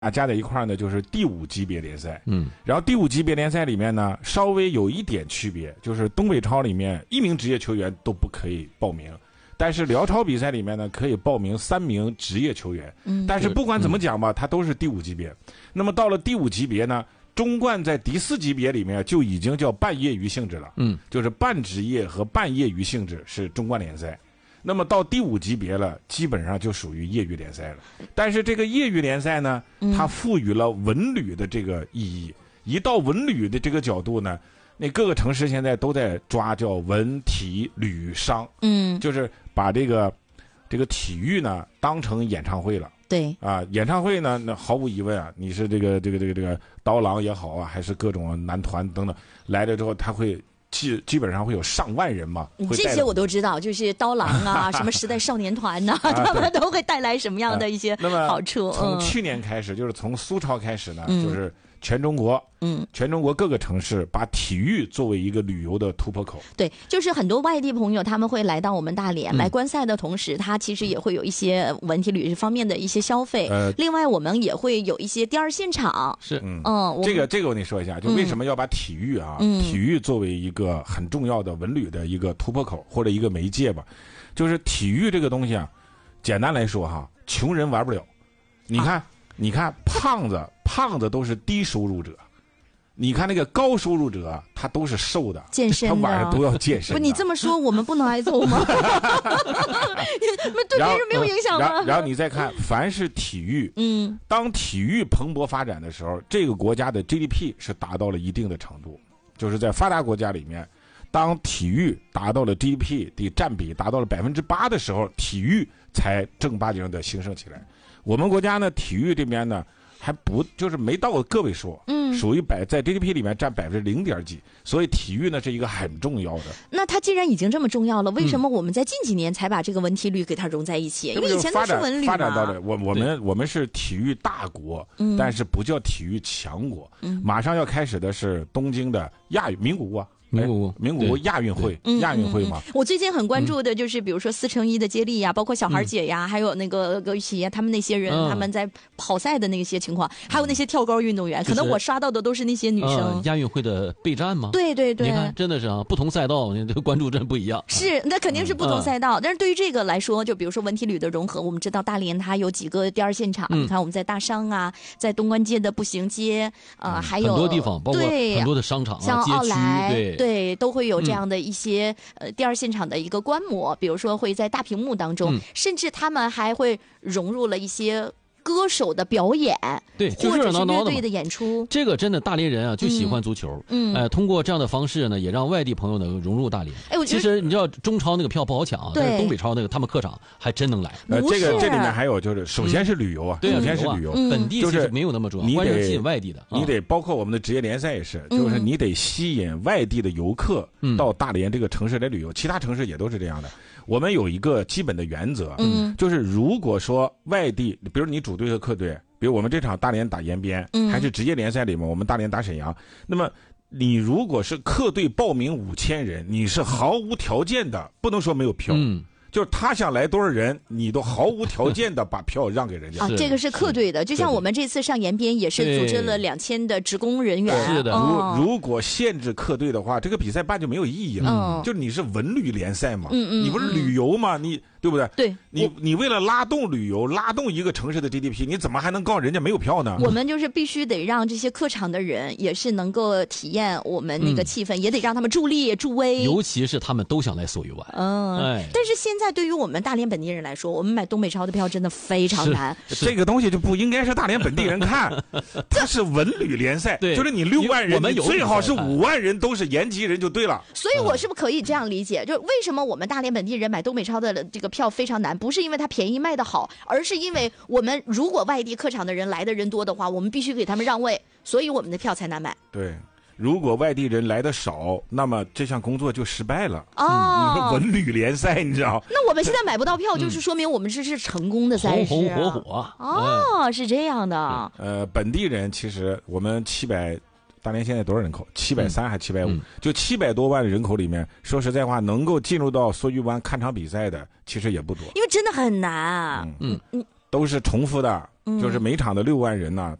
加在一块呢，就是第5级别联赛。然后第5级别联赛里面呢，稍微有一点区别，就是东北超里面1名职业球员都不可以报名，但是辽超比赛里面呢，可以报名3名职业球员。但是不管怎么讲吧，它都是第5级别。那么到了第5级别呢，中冠在第4级别里面就已经叫半业余性质了。就是半职业和半业余性质是中冠联赛。那么到第5级别了，基本上就属于业余联赛了。但是这个业余联赛呢，它赋予了文旅的这个意义。一到文旅的这个角度呢，那各个城市现在都在抓叫文体旅商。就是把这个体育呢当成演唱会了。 对啊，演唱会呢，那毫无疑问啊，你是这个刀郎也好啊，还是各种男团等等来了之后，他会。基本上会有上万人嘛， 这些我都知道，就是刀郎啊，什么时代少年团呐，他们都会带来什么样的一些好处。 从去年开始，就是从苏超开始呢，就是全中国，全中国各个城市把体育作为一个旅游的突破口。 对，就是很多外地朋友他们会来到我们大连来观赛的同时，他其实也会有一些文体旅方面的一些消费。另外我们也会有一些第二现场。 是，这个我跟你说一下，就为什么要把体育啊，体育作为一个很重要的文旅的一个突破口或者一个媒介吧，就是体育这个东西啊，简单来说哈，穷人玩不了。你看胖子都是低收入者，你看那个高收入者，他都是瘦的， 健身的， 他晚上都要健身。 不，你这么说，我们不能挨揍吗？对别人没有影响吗？ 然后你再看，凡是体育，当体育蓬勃发展的时候，这个国家的 GDP 是达到了一定的程度，就是在发达国家里面，当体育达到了 GDP 的占比达到了8%的时候，体育才正八经的兴盛起来。我们国家呢，体育这边呢还不就是没到个位数，属于在 GDP 里面占0.几%，所以体育呢是一个很重要的。 那它既然已经这么重要了，为什么我们在近几年才把这个文体旅给它融在一起？因为以前都是文旅嘛。 发展到了我们是体育大国，但是不叫体育强国。马上要开始的是东京的名古屋啊。名古屋亚运会嘛。 我最近很关注的就是，比如说4乘1的接力呀，包括小孩姐呀，还有那个葛雨琦呀，他们那些人，他们在跑赛的那些情况，还有那些跳高运动员，可能我刷到的都是那些女生。 亚运会的备战吗？ 对对对， 你看真的是啊，不同赛道关注真不一样。 是，那肯定是不同赛道。但是对于这个来说，就比如说文体旅的融合，我们知道大连它有几个第二现场，你看我们在大商啊，在东关街的步行街，还有很多地方，包括很多的商场啊、 像奥莱， 街区， 对，都会有这样的一些第二现场的一个观摩，比如说会在大屏幕当中，甚至他们还会融入了一些歌手的表演， 对，就热热闹闹的乐队的演出。 这个真的大连人啊就喜欢足球，通过这样的方式呢，也让外地朋友呢融入大连。其实你知道中超那个票不好抢，但是东北超那个他们客场还真能来。 这里面还有就是，首先是旅游啊，首先是旅游， 本地其实没有那么重要，关键吸引外地的。 你得包括我们的职业联赛也是，就是你得吸引外地的游客到大连这个城市来旅游，其他城市也都是这样的。我们有一个基本的原则，就是如果说外地，比如你主队和客队，比如我们这场大连打延边，还是职业联赛里面我们大连打沈阳，那么你如果是客队报名5000人，你是毫无条件的，不能说没有票，就是他想来多少人，你都毫无条件的把票让给人家。 这个是客队的，就像我们这次上延边也是组织了2000的职工人员。 是的， 如果限制客队的话，这个比赛办就没有意义了。就是你是文旅联赛嘛，你不是旅游嘛，你对不对？ 对， 你为了拉动旅游，拉动一个城市的 GDP， 你怎么还能告人家没有票呢？ 我们就是必须得让这些客场的人也是能够体验我们那个气氛，也得让他们助力助威。 尤其是他们都想来所欲玩。 但是现在对于我们大连本地人来说，我们买东北超的票真的非常难。 这个东西就不应该是大连本地人看，它是文旅联赛，就是你6万人，你最好是5万人都是延吉人就对了。 所以我是不是可以这样理解，就为什么我们大连本地人买东北超的这个票非常难，不是因为它便宜卖得好，而是因为我们如果外地客场的人来的人多的话，我们必须给他们让位，所以我们的票才难买。 对，如果外地人来的少，那么这项工作就失败了。你说文旅联赛，你知道？ 那我们现在买不到票，就是说明我们这是成功的赛事。 红红火火。是这样的。 本地人其实我们大连现在多少人口？730还750？就700多万人口里面，说实在话，能够进入到梭鱼湾看场比赛的，其实也不多。 因为真的很难。 都是重复的， 就是每场的6万人呢，